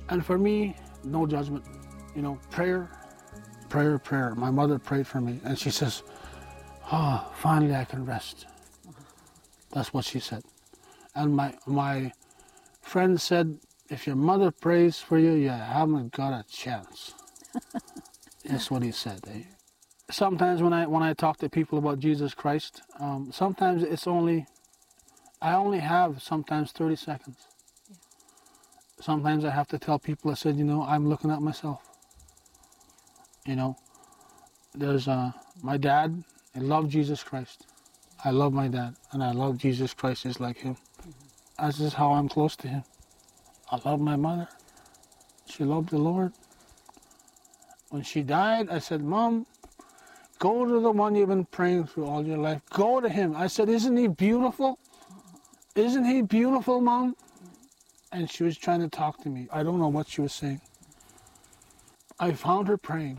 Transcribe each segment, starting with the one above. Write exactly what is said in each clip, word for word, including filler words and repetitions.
And for me, no judgment. You know, prayer, prayer, prayer. My mother prayed for me, and she says, oh, finally I can rest. That's what she said. And my my friend said, if your mother prays for you, you haven't got a chance. That's what he said. Eh? Sometimes when I when I talk to people about Jesus Christ, um, sometimes it's only, I only have sometimes thirty seconds. Yeah. Sometimes I have to tell people, I said, you know, I'm looking at myself. You know, there's uh, my dad, I love Jesus Christ. I love my dad, and I love Jesus Christ is like him. Mm-hmm. This is how I'm close to him. I love my mother. She loved the Lord. When she died, I said, Mom, go to the one you've been praying through all your life. Go to him. I said, isn't he beautiful? Isn't he beautiful, Mom? And she was trying to talk to me. I don't know what she was saying. I found her praying.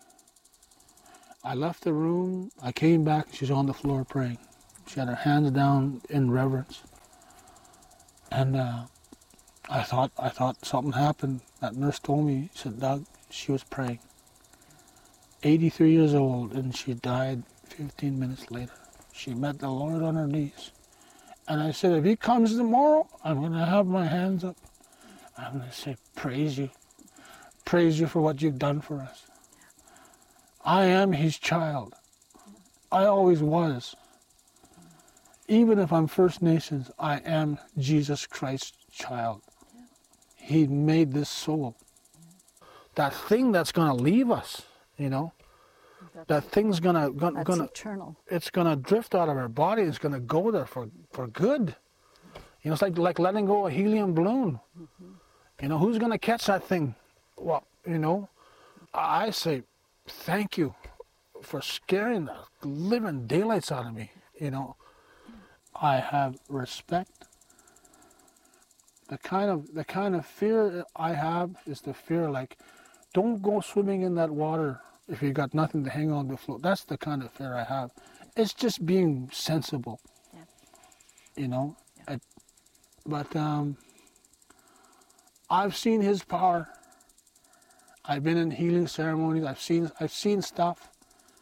I left the room. I came back. She was on the floor praying. She had her hands down in reverence. And uh, I thought I thought something happened. That nurse told me, she said, Doug, she was praying. eighty-three years old, and she died fifteen minutes later. She met the Lord on her knees. And I said, if he comes tomorrow, I'm going to have my hands up. I'm going to say, praise you. Praise you for what you've done for us. I am his child. I always was. Even if I'm First Nations, I am Jesus Christ's child. He made this soul. That thing that's going to leave us, you know, That's, that thing's going to, that's gonna, eternal. it's going to drift out of our body. It's going to go there for, for good. You know, it's like, like letting go a helium balloon. Mm-hmm. You know, who's going to catch that thing? Well, you know, I say, thank you for scaring the living daylights out of me, you know. I have respect. The kind of the kind of fear I have is the fear like, don't go swimming in that water if you got nothing to hang on to float. That's the kind of fear I have. It's just being sensible, Yeah. you know. Yeah. I, but um, I've seen his power. I've been in healing ceremonies. I've seen I've seen stuff.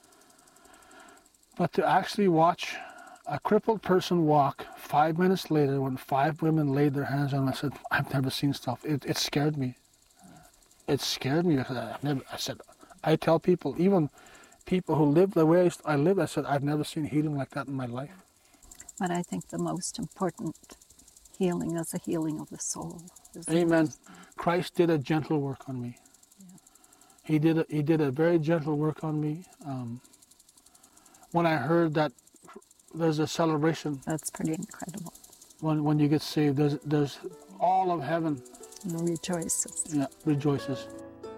But to actually watch a crippled person walk five minutes later when five women laid their hands on him, I said, I've never seen stuff. It, it scared me. It scared me. I've never, I said, I tell people, even people who live the way I live, I said, I've never seen healing like that in my life. But I think the most important healing is a healing of the soul. Amen. Christ did a gentle work on me. Yeah. He did a, he did a very gentle work on me. Um, when I heard that there's a celebration. That's pretty incredible. When when you get saved, there's there's all of heaven rejoices. Yeah, rejoices.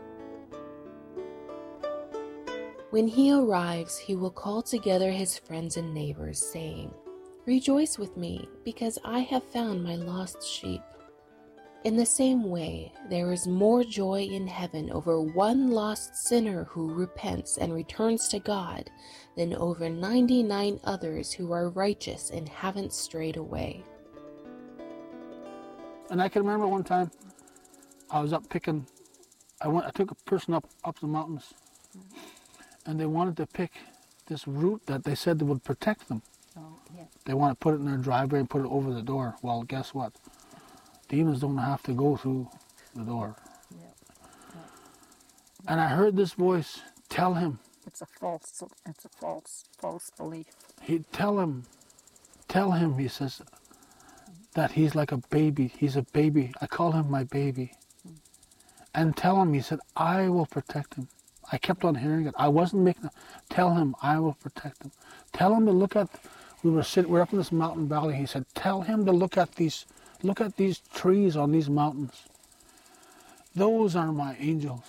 When he arrives, he will call together his friends and neighbors, saying, Rejoice with me, because I have found my lost sheep. In the same way, there is more joy in heaven over one lost sinner who repents and returns to God than over ninety-nine others who are righteous and haven't strayed away. And I can remember one time I was up picking, I went, I took a person up, up the mountains, and they wanted to pick this root that they said that would protect them. Oh, yeah. They want to put it in their driveway and put it over the door. Well, guess what? Demons don't have to go through the door. Yeah. Yeah. And I heard this voice tell him. It's a false, it's a false, false belief. He tell him, tell him, he says, that he's like a baby. He's a baby. I call him my baby. Mm. And tell him, he said, I will protect him. I kept on hearing it. I wasn't making it. Tell him I will protect him. Tell him to look at, we were sitting, we we're up in this mountain valley. He said, tell him to look at these, look at these trees on these mountains. Those are my angels.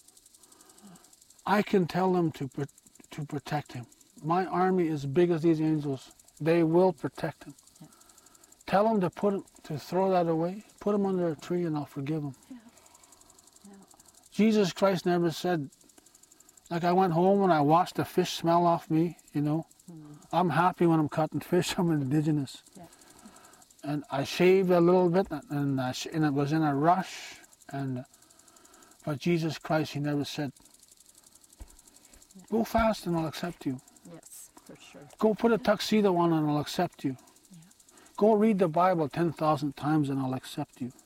I can tell them to, to protect him. My army is big as these angels. They will protect him. Yeah. Tell him to put him, to throw that away. Put him under a tree and I'll forgive him. Yeah. Yeah. Jesus Christ never said, like I went home and I watched the fish smell off me, you know. Mm. I'm happy when I'm cutting fish. I'm indigenous. Yeah. And I shaved a little bit and, I sh and it was in a rush. And But Jesus Christ, he never said, go fast and I'll accept you. Yes, for sure. Go put a tuxedo on and I'll accept you. Yeah. Go read the Bible ten thousand times and I'll accept you.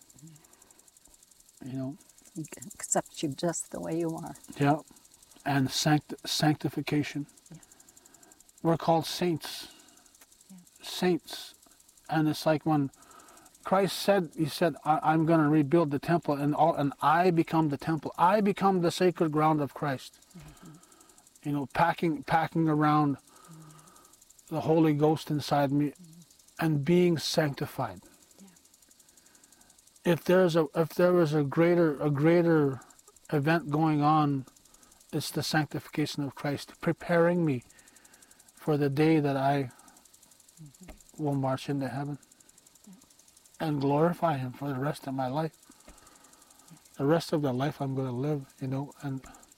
You know? He accepts you just the way you are. Yeah. And sanct- sanctification. Yeah. We're called saints. Yeah. Saints. And it's like when Christ said, he said, I- I'm going to rebuild the temple, and all, and I become the temple. I become the sacred ground of Christ. Mm-hmm. You know, packing packing around mm-hmm. the Holy Ghost inside me mm-hmm. and being sanctified. Yeah. If there's a if there was a greater a greater event going on, it's the sanctification of Christ, preparing me for the day that I mm-hmm. will march into heaven. And glorify him for the rest of my life. The rest of the life I'm going to live, you know. And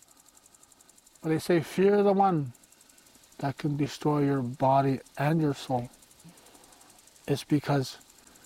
but they say, fear the one that can destroy your body and your soul. It's because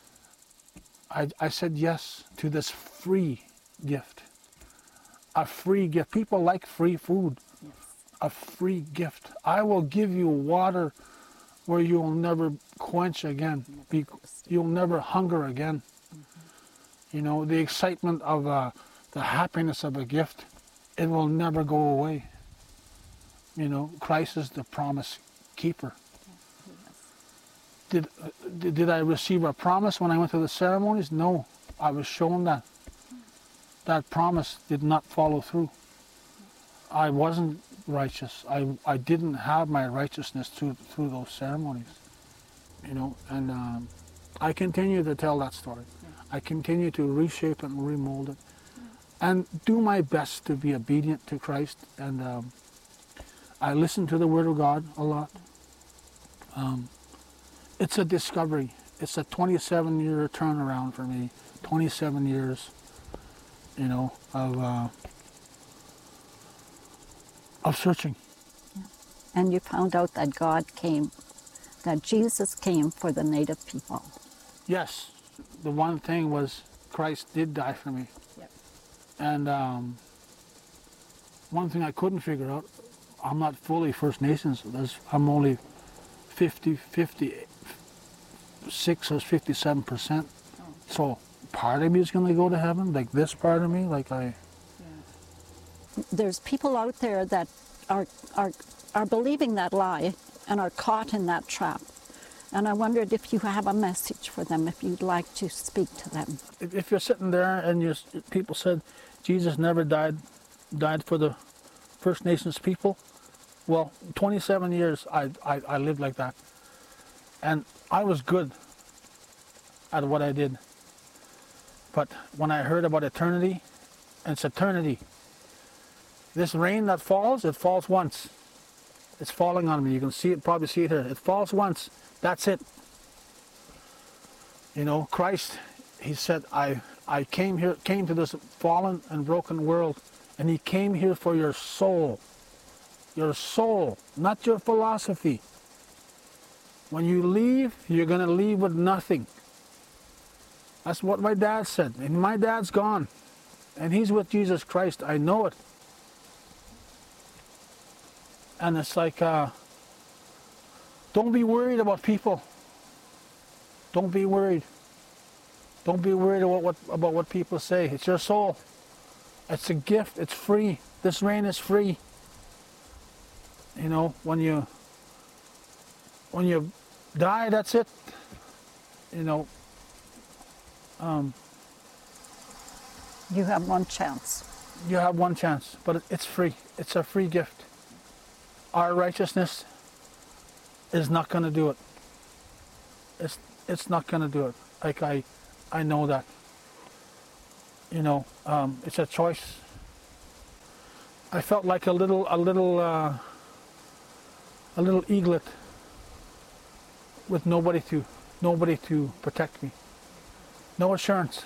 I, I said yes to this free gift. A free gift. People like free food. Yes. A free gift. I will give you water where you'll never quench again. Be, you'll never hunger again. Mm-hmm. You know, the excitement of uh, the happiness of a gift, it will never go away. You know, Christ is the promise keeper. Yes. Did, uh, did did I receive a promise when I went to the ceremonies? No, I was shown that. That promise did not follow through. I wasn't righteous. I, I didn't have my righteousness through through those ceremonies, you know. And um, I continue to tell that story. Yeah. I continue to reshape it and remold it, yeah. and do my best to be obedient to Christ. And um, I listen to the Word of God a lot. Um, it's a discovery. It's a twenty-seven year turnaround for me. twenty-seven years, you know, of. Uh, of searching. Yeah. And you found out that God came, that Jesus came for the native people. Yes. The one thing was Christ did die for me. Yep. And um, one thing I couldn't figure out, I'm not fully First Nations. There's, I'm only fifty, fifty-six or fifty-seven percent. Oh. So part of me is going to go to heaven, like this part of me, like I... There's people out there that are, are are believing that lie and are caught in that trap. And I wondered if you have a message for them, if you'd like to speak to them. If you're sitting there and you people said Jesus never died died for the First Nations people, well, twenty-seven years I, I, I lived like that. And I was good at what I did. But when I heard about eternity, and it's eternity, this rain that falls, it falls once. It's falling on me. You can see it, probably see it here. It falls once. That's it. You know, Christ, he said, I I came here, came to this fallen and broken world, and he came here for your soul. Your soul, not your philosophy. When you leave, you're going to leave with nothing. That's what my dad said. And my dad's gone. And he's with Jesus Christ. I know it. And it's like, uh, don't be worried about people. Don't be worried. Don't be worried about what, about what people say. It's your soul. It's a gift. It's free. This rain is free. You know, when you, when you die, that's it. You know. Um, you have one chance. You have one chance, but it's free. It's a free gift. Our righteousness is not going to do it. It's it's not going to do it. Like I, I know that. You know, um, it's a choice. I felt like a little a little uh, a little eaglet with nobody to nobody to protect me. No assurance.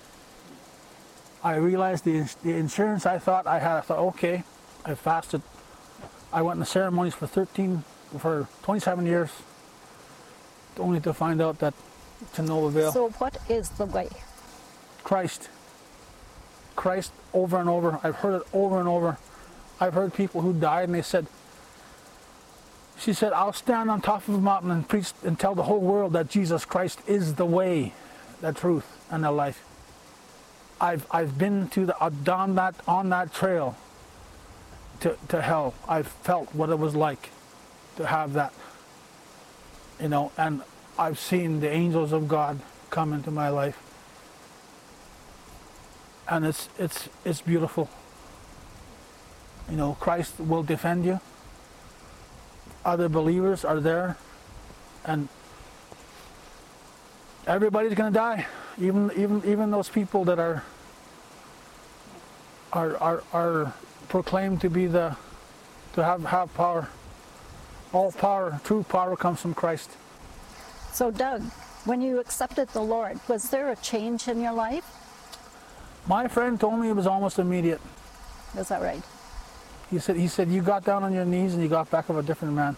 I realized the the insurance I thought I had. I thought, okay, I fasted. I went in the ceremonies for thirteen, for twenty-seven years, only to find out that to no avail. So what is the way? Christ. Christ over and over. I've heard it over and over. I've heard people who died and they said, she said, I'll stand on top of a mountain and preach and tell the whole world that Jesus Christ is the way, the truth, and the life. I've I've been to the I've done that on that trail to to hell. I've felt what it was like to have that, you know, and I've seen the angels of God come into my life, and it's it's it's beautiful. You know, Christ will defend you. Other believers are there, and everybody's going to die. Even even even those people that are are are are proclaimed to be the to have have power. All power, true power, comes from Christ. So, Doug, when you accepted the Lord, was there a change in your life? My friend told me it was almost immediate. Is that right? He said, he said, you got down on your knees and you got back of a different man.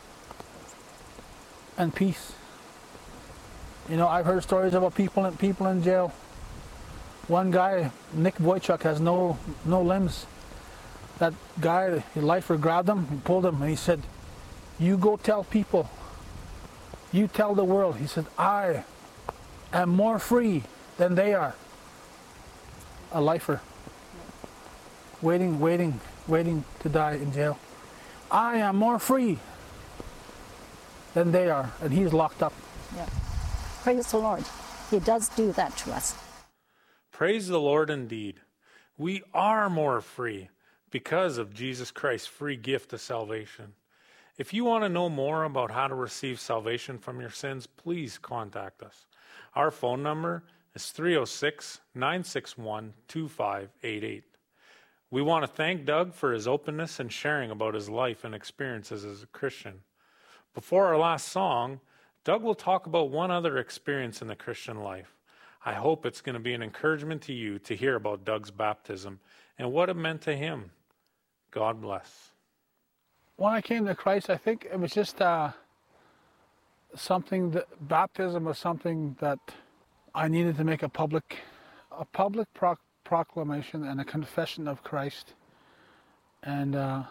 And peace. You know, I've heard stories about people in, people in jail. One guy, Nick Wojcik, has no no limbs. That guy, the lifer grabbed him, he pulled him, and he said, you go tell people. You tell the world. He said, I am more free than they are. A lifer. Waiting, waiting. waiting to die in jail. I am more free than they are, and he's locked up. Yeah. Praise the Lord. He does do that to us. Praise the Lord indeed. We are more free because of Jesus Christ's free gift of salvation. If you want to know more about how to receive salvation from your sins, please contact us. Our phone number is three oh six, nine six one, two five eight eight. We want to thank Doug for his openness and sharing about his life and experiences as a Christian. Before our last song, Doug will talk about one other experience in the Christian life. I hope it's going to be an encouragement to you to hear about Doug's baptism and what it meant to him. God bless. When I came to Christ, I think it was just uh, something that baptism was something that I needed to make a public, a public pro- proclamation and a confession of Christ, and uh,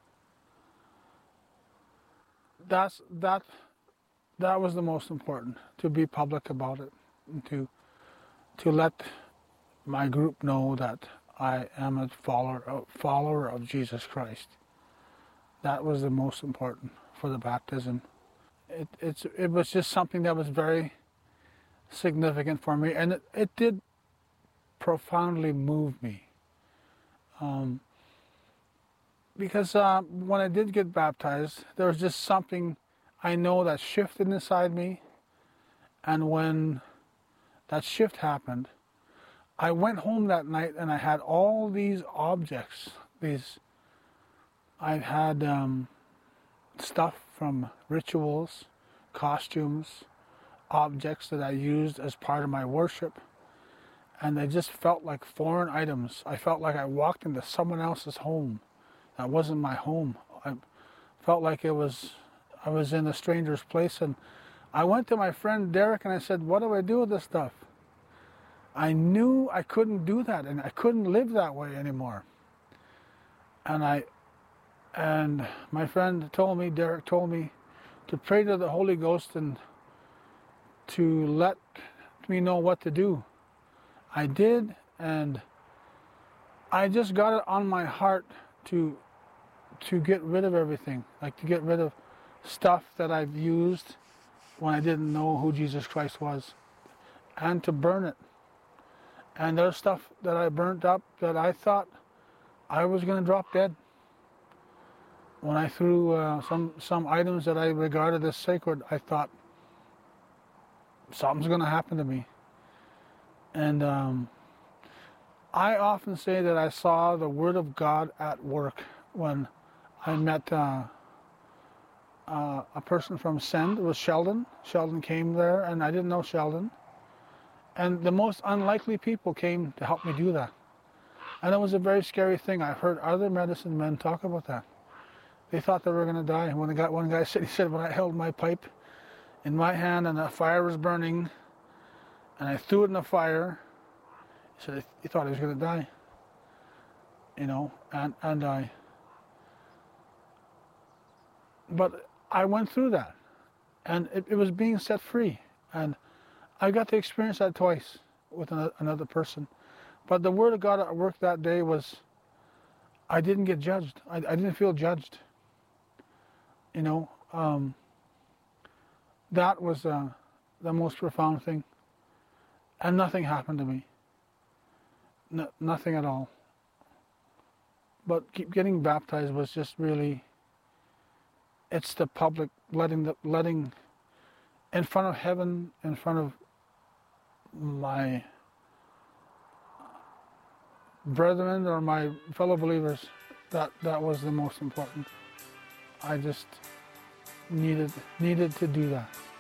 that's that. That was the most important, to be public about it, and to to let my group know that I am a follower a follower of Jesus Christ. That was the most important for the baptism. It it's it was just something that was very significant for me, and it, it did profoundly move me. Um, because uh, when I did get baptized, there was just something I know that shifted inside me, and when that shift happened, I went home that night and I had all these objects, these I had um, stuff from rituals, costumes, objects that I used as part of my worship, and they just felt like foreign items. I felt like I walked into someone else's home. That wasn't my home. I felt like it was, I was in a stranger's place, and I went to my friend Derek and I said, what do I do with this stuff? I knew I couldn't do that, and I couldn't live that way anymore. And I, and my friend told me, Derek told me, to pray to the Holy Ghost and to let me know what to do. I did, and I just got it on my heart to to get rid of everything, like to get rid of stuff that I've used when I didn't know who Jesus Christ was, and to burn it. And there's stuff that I burnt up that I thought I was going to drop dead. When I threw uh, some some items that I regarded as sacred, I thought something's going to happen to me. And um, I often say that I saw the Word of God at work when I met uh, uh, a person from Send. It was Sheldon. Sheldon came there, and I didn't know Sheldon. And the most unlikely people came to help me do that. And it was a very scary thing. I've heard other medicine men talk about that. They thought they were going to die. When the guy, one guy said, he said, when I held my pipe in my hand and the fire was burning, and I threw it in the fire, he said he thought he was going to die. you know, and, and I, but I went through that, and it, it was being set free, and I got to experience that twice with another, another person. But the Word of God at work that day was, I didn't get judged. I, I didn't feel judged. You know, um, that was uh, the most profound thing. And nothing happened to me. No, nothing at all. But keep getting baptized was just really, it's the public, letting, the, letting in front of heaven, in front of my brethren or my fellow believers, that, that was the most important. I just needed needed to do that.